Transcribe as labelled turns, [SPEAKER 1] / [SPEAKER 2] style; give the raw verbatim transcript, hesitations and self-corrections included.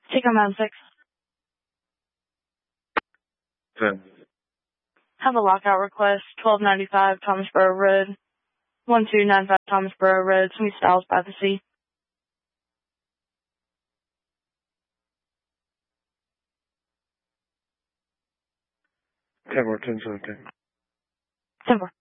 [SPEAKER 1] Take on Mountain six.
[SPEAKER 2] ten.
[SPEAKER 1] Have a lockout request, twelve ninety-five Thomasboro Road. one two nine five Thomasboro Road, Sweet Styles by the Sea.
[SPEAKER 2] ten four, ten seventeen.
[SPEAKER 1] ten four.